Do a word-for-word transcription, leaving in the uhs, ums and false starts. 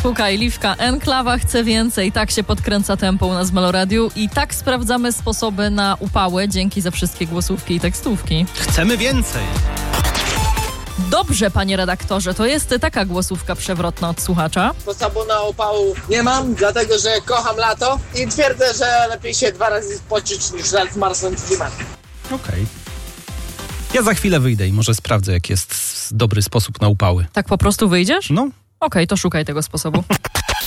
Szukaj, Liwka, Enklawa chce więcej. Tak się podkręca tempo u nas w Meloradiu i tak sprawdzamy sposoby na upały. Dzięki za wszystkie głosówki i tekstówki. Chcemy więcej. Dobrze, panie redaktorze, to jest taka głosówka przewrotna od słuchacza. Sposobu na upałów nie mam, dlatego że kocham lato i twierdzę, że lepiej się dwa razy spocić niż raz marznąć w zimę. Okej. Okay. Ja za chwilę wyjdę i może sprawdzę, jaki jest dobry sposób na upały. Tak po prostu wyjdziesz? No. Okej, okay, to szukaj tego sposobu.